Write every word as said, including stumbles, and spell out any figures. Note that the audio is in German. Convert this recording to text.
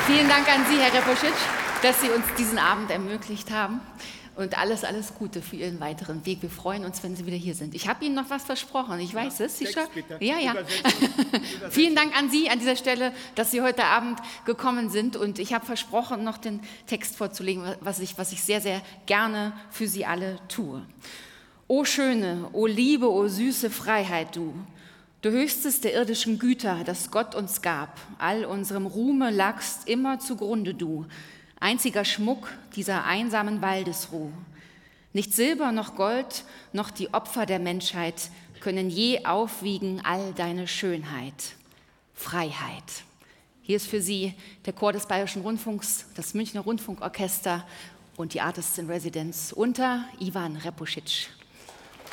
Vielen Dank an Sie, Herr Repošić, dass Sie uns diesen Abend ermöglicht haben. Und alles, alles Gute für Ihren weiteren Weg. Wir freuen uns, wenn Sie wieder hier sind. Ich habe Ihnen noch was versprochen, ich weiß ja, es. Sie schon? Ja, ja. Vielen Dank an Sie an dieser Stelle, dass Sie heute Abend gekommen sind. Und ich habe versprochen, noch den Text vorzulegen, was ich, was ich sehr, sehr gerne für Sie alle tue. O schöne, o Liebe, o süße Freiheit, du, du Höchstes der irdischen Güter, das Gott uns gab, all unserem Ruhme lagst immer zugrunde du, einziger Schmuck dieser einsamen Waldesruh. Nicht Silber noch Gold, noch die Opfer der Menschheit können je aufwiegen all deine Schönheit. Freiheit. Hier ist für Sie der Chor des Bayerischen Rundfunks, das Münchner Rundfunkorchester und die Artists in Residence unter Ivan Repošić.